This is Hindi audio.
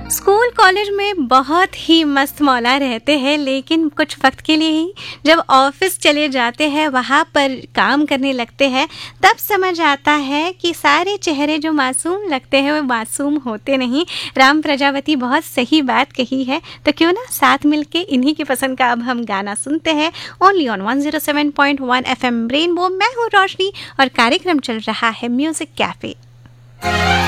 स्कूल कॉलेज में बहुत ही मस्त मौला रहते हैं, लेकिन कुछ वक्त के लिए ही जब ऑफिस चले जाते हैं, वहाँ पर काम करने लगते हैं, तब समझ आता है कि सारे चेहरे जो मासूम लगते हैं वो मासूम होते नहीं। राम प्रजापति बहुत सही बात कही है। तो क्यों ना साथ मिलके इन्हीं की पसंद का अब हम गाना सुनते हैं। Only on 107.1 FM rainbow. मैं हूँ रोशनी और कार्यक्रम चल रहा है म्यूजिक कैफे।